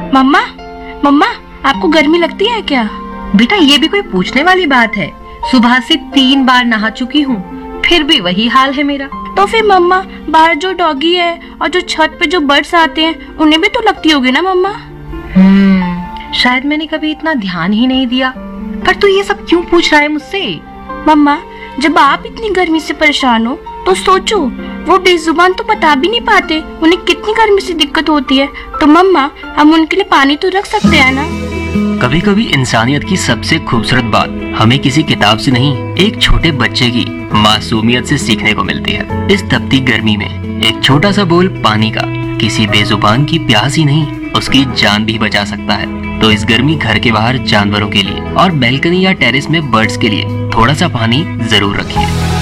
मम्मा मम्मा, आपको गर्मी लगती है क्या? बेटा ये भी कोई पूछने वाली बात है? सुबह से 3 बार नहा चुकी हूँ, फिर भी वही हाल है मेरा। तो फिर मम्मा, बाहर जो डॉगी है और जो छत पे जो बर्ड्स आते हैं उन्हें भी तो लगती होगी ना मम्मा? शायद मैंने कभी इतना ध्यान ही नहीं दिया। पर तू ये सब क्यों पूछ रहा है मुझसे? मम्मा, जब आप इतनी गर्मी से परेशान हो तो सोचो, वो बेजुबान तो बता भी नहीं पाते उन्हें कितनी गर्मी से दिक्कत होती है। तो मम्मा, हम उनके लिए पानी तो रख सकते हैं ना? कभी कभी इंसानियत की सबसे खूबसूरत बात हमें किसी किताब से नहीं, एक छोटे बच्चे की मासूमियत से सीखने को मिलती है। इस तपती गर्मी में एक छोटा सा बोल पानी का किसी बेजुबान की प्यास ही नहीं, उसकी जान भी बचा सकता है। तो इस गर्मी घर के बाहर जानवरों के लिए और बैल्कनी या टेरेस में बर्ड्स के लिए थोड़ा सा पानी जरूर रखिए।